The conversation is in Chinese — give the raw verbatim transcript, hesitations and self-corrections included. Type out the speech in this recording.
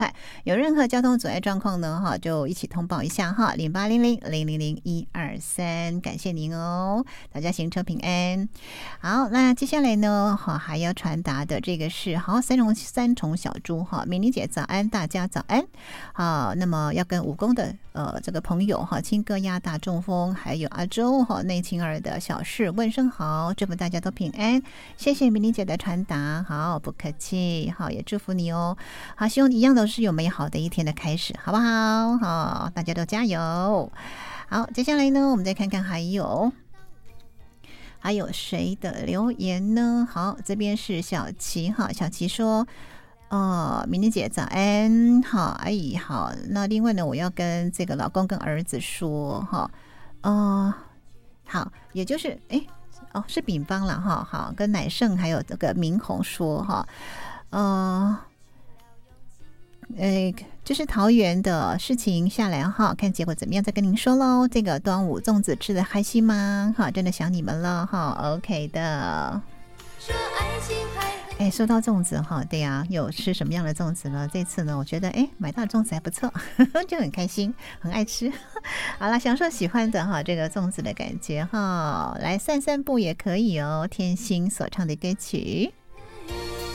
有任何交通阻碍状况呢，哈，就一起通报一下哈，零八零零零零零一二三，感谢您哦，大家行车平安。好，那接下来呢，哈，还要传达的这个是好三重三重小猪哈，美玲姐早安，大家早安。好，那么要跟武功的呃这个朋友哈，亲哥呀大中风，还有阿周哈内亲儿的小事问声好，祝福大家都平安，谢谢美玲姐的传达，好不客气，好也祝福你哦，好希望一样都是有美好的一天的开始，好不好？好，大家都加油。好，接下来呢，我们再看看还有还有谁的留言呢？好，这边是小琪哈，小琪说。哦，明玲姐早安，好，阿姨好。那另外呢，我要跟这个老公跟儿子说哈，哦，好，也就是哎，哦，是丙方了哈，好，跟乃盛还有这个明红说哈，呃，呃，就是桃园的事情下来哈，看结果怎么样再跟您说喽。这个端午粽子吃的开心吗？哈，真的想你们了哈 ，OK 的。说爱情还哎，说到粽子哈，对呀、啊，有吃什么样的粽子呢？这次呢，我觉得哎，买到粽子还不错，呵呵就很开心，很爱吃。好啦，享受喜欢的哈这个粽子的感觉哈，来散散步也可以哦。天心所唱的歌曲。